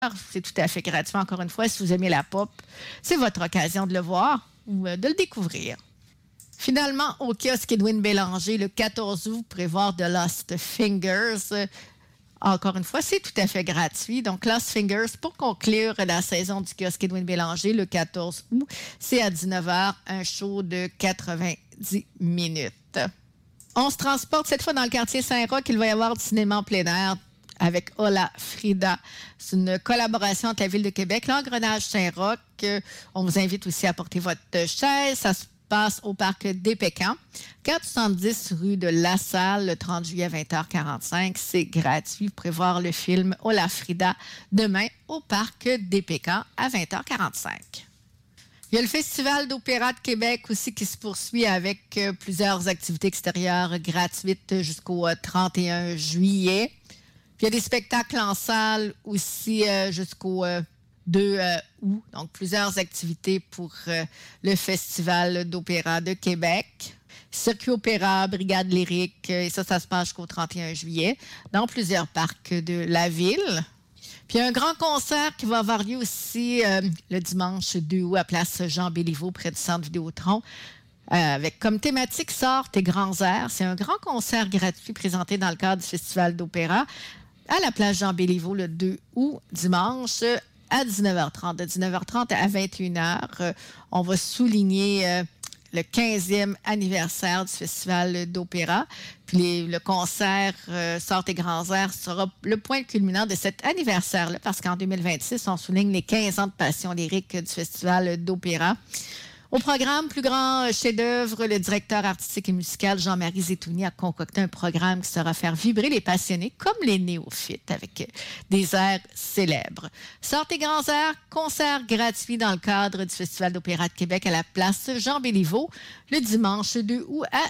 C'est tout à fait gratuit, encore une fois. Si vous aimez la pop, c'est votre occasion de le voir ou de le découvrir. Finalement, au kiosque Edwin Bélanger, le 14 août, vous pourrez voir The Lost Fingers. Encore une fois, c'est tout à fait gratuit. Donc, Lost Fingers, pour conclure la saison du kiosque Edwin Bélanger, le 14 août, c'est à 19h, un show de 90 minutes. On se transporte cette fois dans le quartier Saint-Roch. Il va y avoir du cinéma en plein air avec Hola Frida. C'est une collaboration entre la Ville de Québec, l'Engrenage Saint-Roch. On vous invite aussi à porter votre chaise. Ça se passe au parc des Pécans, 470 rue de La Salle, le 30 juillet à 20h45. C'est gratuit. Vous pourrez voir le film Hola Frida demain au parc des Pécans à 20h45. Il y a le Festival d'Opéra de Québec aussi qui se poursuit avec plusieurs activités extérieures gratuites jusqu'au 31 juillet. Puis il y a des spectacles en salle aussi jusqu'au 2 août. Donc, plusieurs activités pour le Festival d'Opéra de Québec. Circuit Opéra, Brigade lyrique, et ça se passe jusqu'au 31 juillet dans plusieurs parcs de la ville. Puis il y a un grand concert qui va avoir lieu aussi le dimanche 2 août à Place Jean-Béliveau, près du Centre Vidéotron, avec comme thématique « Sors tes grands airs ». C'est un grand concert gratuit présenté dans le cadre du Festival d'Opéra à la Place Jean-Béliveau le 2 août, dimanche, à 19h30. De 19h30 à 21h, on va souligner le 15e anniversaire du Festival d'Opéra. Puis le concert Sors tes grands airs sera le point culminant de cet anniversaire-là, parce qu'en 2026, on souligne les 15 ans de passion lyrique du Festival d'Opéra. Au programme, plus grand chef-d'œuvre, le directeur artistique et musical Jean-Marie Zetouni a concocté un programme qui sera faire vibrer les passionnés comme les néophytes avec des airs célèbres. Sors tes grands airs, concert gratuit dans le cadre du Festival d'Opéra de Québec à la place Jean-Béliveau le dimanche 2 août à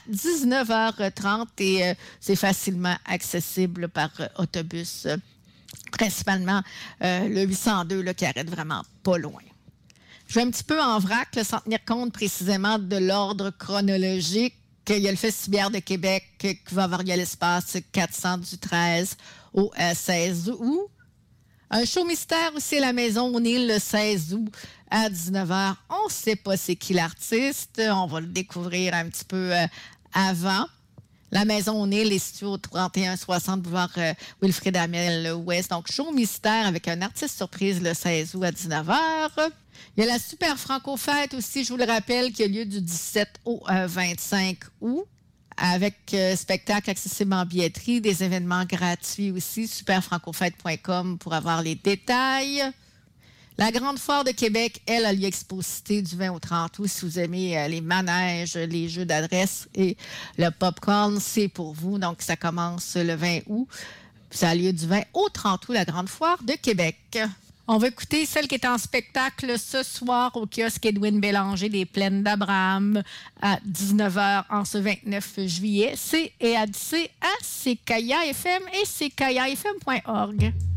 19h30 et c'est facilement accessible par autobus, principalement le 802 là, qui arrête vraiment pas loin. Je vais un petit peu en vrac, là, sans tenir compte précisément de l'ordre chronologique. Il y a le Festibière de Québec qui va avoir lieu à l'espace 400 du 13 au 16 août. Un show mystère aussi à la Maison O'Neill le 16 août à 19h. On ne sait pas c'est qui l'artiste. On va le découvrir un petit peu avant. La Maison O'Neill est située au 3160 boulevard Wilfrid Amel Ouest. Donc, show mystère avec un artiste surprise le 16 août à 19h. Il y a la Super Franco-Fête aussi, je vous le rappelle, qui a lieu du 17 au 25 août, avec spectacle accessible en billetterie, des événements gratuits aussi, superfrancofête.com pour avoir les détails. La Grande Foire de Québec, elle, a lieu Exposité du 20 au 30 août. Si vous aimez les manèges, les jeux d'adresse et le popcorn, c'est pour vous. Donc, ça commence le 20 août. Ça a lieu du 20 au 30 août, la Grande Foire de Québec. On va écouter celle qui est en spectacle ce soir au kiosque Edwin Bélanger des Plaines d'Abraham à 19h en ce 29 juillet. C'est à CKIA FM et CKIAFM.org.